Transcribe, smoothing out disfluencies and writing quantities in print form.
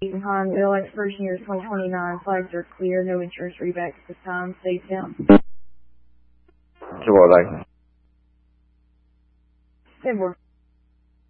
Honda expiration year 2029. Flags are clear. No insurance rebacks at this time. Safe down. Subordinate. 10-4.